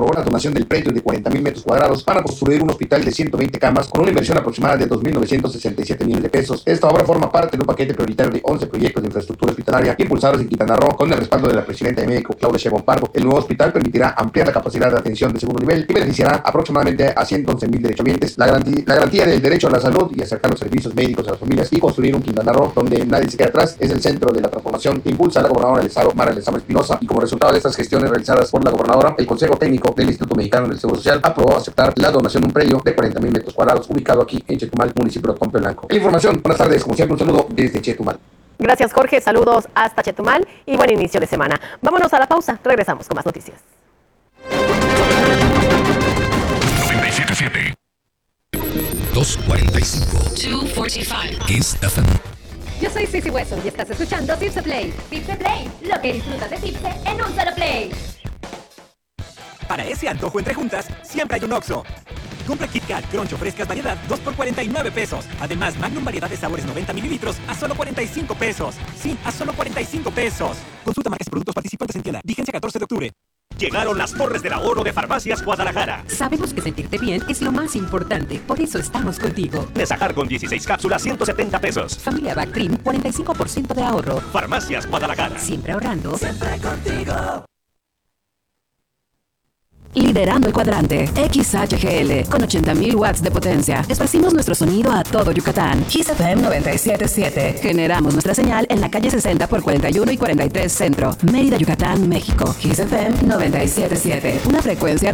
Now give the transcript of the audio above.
aprobó la donación del predio de 40,000 metros cuadrados para construir un hospital de 120 camas con una inversión aproximada de 2.967 millones de pesos. Esta obra forma parte de un paquete prioritario de 11 proyectos de infraestructura hospitalaria impulsados en Quintana Roo con el respaldo de la presidenta de México, Claudia Sheinbaum Pardo. El nuevo hospital permitirá ampliar la capacidad de atención de segundo nivel y beneficiará aproximadamente a 111,000 derechohabientes. La garantía del derecho a la salud y acercar los servicios médicos a las familias y construir un Quintana Roo donde nadie se quede atrás es el centro de la transformación que impulsa la gobernadora del estado, Mara Lezama Espinosa, y como resultado de estas gestiones realizadas por la gobernadora, el Consejo Técnico del Instituto Mexicano del Seguro Social aprobó aceptar la donación de un predio de 40,000 metros cuadrados ubicado aquí en Chetumal, municipio de Otompe Blanco. La información, buenas tardes, como siempre un saludo desde Chetumal. Gracias, Jorge, saludos hasta Chetumal y buen inicio de semana. Vámonos a la pausa, regresamos con más noticias. 97.7 245 245 Kiss FM. Yo soy Sissy Hueso y estás escuchando Tipse Play. Tipse Play, lo que disfrutas de Tipse en un solo play. Para ese antojo entre juntas, siempre hay un Oxxo. Compra Kit Kat Crunch o frescas variedad 2 por 49 pesos. Además, Magnum variedad de sabores 90 mililitros a solo 45 pesos. Sí, a solo 45 pesos. Consulta marcas y productos participantes en tienda. Vigencia 14 de octubre. Llegaron las Torres del Ahorro de Farmacias Guadalajara. Sabemos que sentirte bien es lo más importante, por eso estamos contigo. Nesajar con 16 cápsulas, 170 pesos. Familia Bactrim, 45% de ahorro. Farmacias Guadalajara. Siempre ahorrando. Siempre contigo. Liderando el cuadrante, XHGL, con 80,000 watts de potencia. Esparcimos nuestro sonido a todo Yucatán. Kiss FM 97.7. Generamos nuestra señal en la calle 60 por 41 y 43 Centro, Mérida, Yucatán, México. Kiss FM 97.7. Una frecuencia